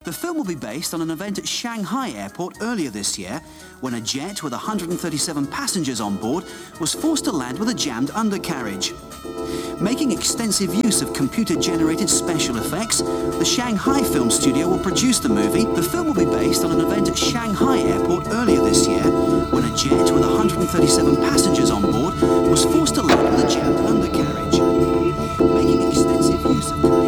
The film will be based on an event at Shanghai Airport earlier this year, when a jet with 137 passengers on board was forced to land with a jammed undercarriage. Making extensive use of computer-generated special effects, the Shanghai Film Studio will produce the movie. The film will be based on an event at Shanghai Airport earlier this year, when a jet with 137 passengers on board